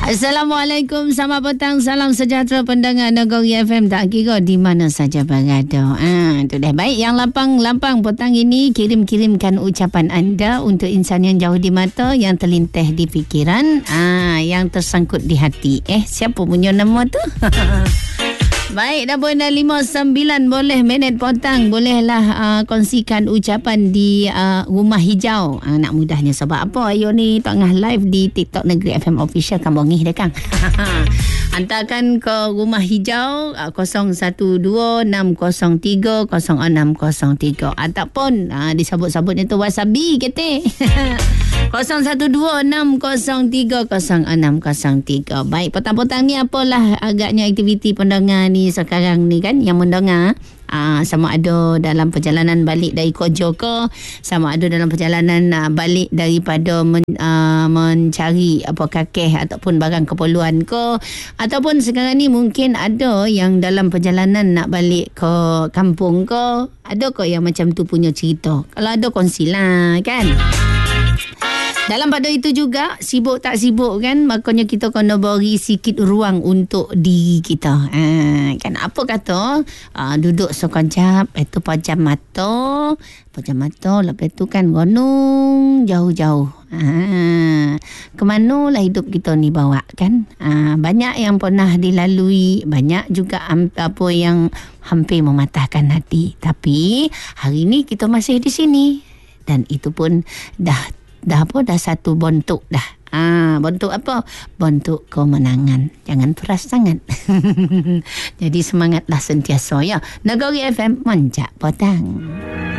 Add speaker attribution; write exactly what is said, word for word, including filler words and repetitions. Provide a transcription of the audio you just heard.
Speaker 1: Assalamualaikum, selamat petang, salam sejahtera pendengar Negeri F M, tak kira di mana saja berada. Ah, tu dah baik. Yang lampang-lampang petang ini, kirim-kirimkan ucapan anda untuk insan yang jauh di mata, yang terlintah di fikiran, ah, yang tersangkut di hati. Eh, siapa punya nama tu? Baik, dah pun dah lima sembilan boleh minit potang. Bolehlah uh, kongsikan ucapan di uh, Rumah Hijau. Uh, nak mudahnya sebab apa? Ayo ni tengah live di TikTok Negeri F M Official. Kan bongih dah Kang. Hantarkan ke Rumah Hijau uh, kosong satu dua enam kosong tiga kosong enam kosong tiga. Ataupun uh, disebut-sebutnya tu wasabi kete. kosong satu dua enam kosong tiga kosong enam kosong tiga. Baik, petang-petang ni apalah agaknya aktiviti pendengar ni sekarang ni kan, yang mendengar aa, sama ada dalam perjalanan balik dari kerja ke, sama ada dalam perjalanan aa, balik daripada men, aa, mencari apa kakeh ataupun barang keperluan ke, ataupun sekarang ni mungkin ada yang dalam perjalanan nak balik ke kampung ke. Ada ke yang macam tu punya cerita? Kalau ada kongsilah kan. Dalam pada itu juga, sibuk tak sibuk kan, makanya kita kena beri sikit ruang untuk diri kita. Ha, kan apa kata, uh, duduk sekejap, lepas tu pejam mata, pejam mata, lepas tu kan gunung jauh-jauh. Ha, kemana lah hidup kita ni bawa kan? Ha, banyak yang pernah dilalui, banyak juga apa yang hampir mematahkan hati. Tapi hari ni kita masih di sini, dan itu pun dah Dah apa? Dah satu bentuk dah. Ah, bentuk apa? Bentuk kemenangan. Jangan peras sangat. Jadi semangatlah sentiasa ya. Negeri F M, Manjak Petang.